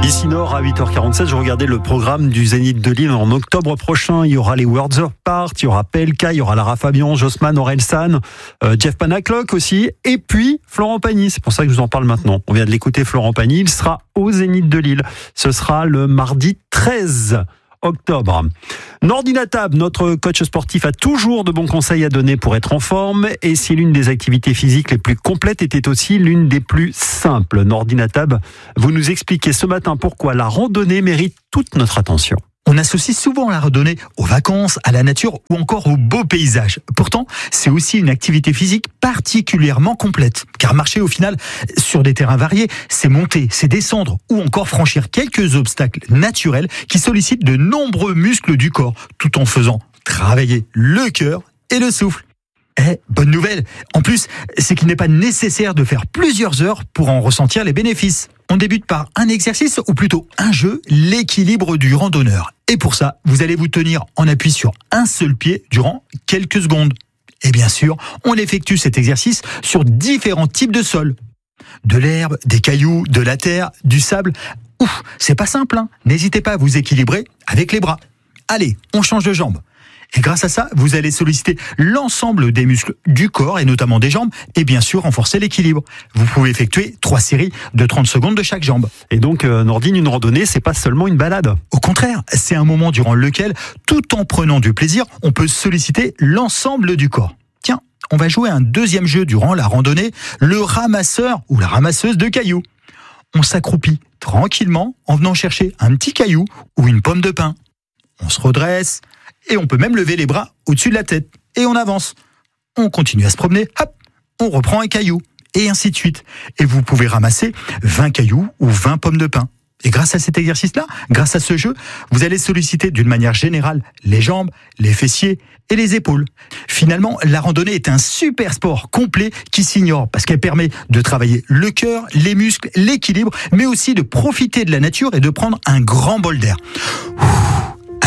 Ici Nord à 8h47, je regardais le programme du Zénith de Lille en octobre prochain. Il y aura les Worlds Apart, il y aura PLK, il y aura Lara Fabian, Jossman, Orelsan, Jeff Panaclock aussi, et puis Florent Pagny. C'est pour ça que je vous en parle maintenant. On vient de l'écouter, Florent Pagny. Il sera au Zénith de Lille. Ce sera le mardi 13 octobre. Nordine Atab, notre coach sportif, a toujours de bons conseils à donner pour être en forme. Et si l'une des activités physiques les plus complètes était aussi l'une des plus simples. Nordine Atab, vous nous expliquez ce matin pourquoi la randonnée mérite toute notre attention. On associe souvent la randonnée aux vacances, à la nature ou encore aux beaux paysages. Pourtant, c'est aussi une activité physique particulièrement complète. Car marcher au final sur des terrains variés, c'est monter, c'est descendre ou encore franchir quelques obstacles naturels qui sollicitent de nombreux muscles du corps tout en faisant travailler le cœur et le souffle. Bonne nouvelle. En plus, c'est qu'il n'est pas nécessaire de faire plusieurs heures pour en ressentir les bénéfices. On débute par un exercice, ou plutôt un jeu, l'équilibre du randonneur. Et pour ça, vous allez vous tenir en appui sur un seul pied durant quelques secondes. Et bien sûr, on effectue cet exercice sur différents types de sols. De l'herbe, des cailloux, de la terre, du sable. C'est pas simple, hein. N'hésitez pas à vous équilibrer avec les bras. Allez, on change de jambe. Et grâce à ça, vous allez solliciter l'ensemble des muscles du corps et notamment des jambes et bien sûr renforcer l'équilibre. Vous pouvez effectuer 3 séries de 30 secondes de chaque jambe. Et donc, Nordine, une randonnée, c'est pas seulement une balade. Au contraire, c'est un moment durant lequel, tout en prenant du plaisir, on peut solliciter l'ensemble du corps. Tiens, on va jouer un deuxième jeu durant la randonnée, le ramasseur ou la ramasseuse de cailloux. On s'accroupit tranquillement en venant chercher un petit caillou ou une pomme de pin. On se redresse et on peut même lever les bras au-dessus de la tête. Et on avance. On continue à se promener, hop, on reprend un caillou. Et ainsi de suite. Et vous pouvez ramasser 20 cailloux ou 20 pommes de pin. Et grâce à cet exercice-là, grâce à ce jeu, vous allez solliciter d'une manière générale les jambes, les fessiers et les épaules. Finalement, la randonnée est un super sport complet qui s'ignore parce qu'elle permet de travailler le cœur, les muscles, l'équilibre, mais aussi de profiter de la nature et de prendre un grand bol d'air.